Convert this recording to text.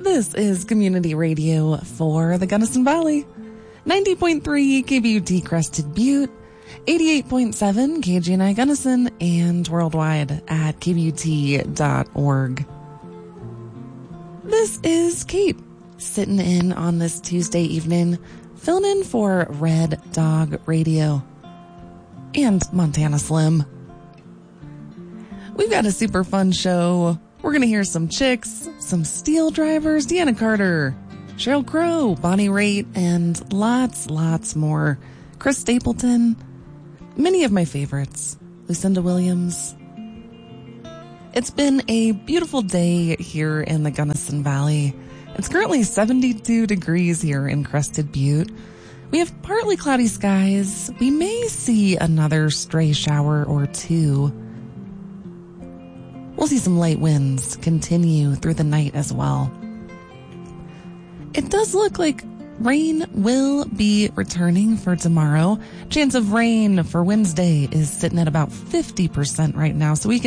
This is community radio for the Gunnison Valley. 90.3 KBUT Crested Butte, 88.7 KGNI Gunnison, and worldwide at kbut.org. This is Kate, sitting in on this Tuesday evening, filling in for Red Dog Radio and Montana Slim. We've got a super fun show. We're going to hear some Chicks, some Steel Drivers, Deanna Carter, Sheryl Crow, Bonnie Raitt, and lots more. Chris Stapleton, many of my favorites, Lucinda Williams. It's been a beautiful day here in the Gunnison Valley. It's currently 72 degrees here in Crested Butte. We have partly cloudy skies. We may see another stray shower or two. We'll see some light winds continue through the night as well. It does look like rain will be returning for tomorrow. Chance of rain for Wednesday is sitting at about 50% right now, so we can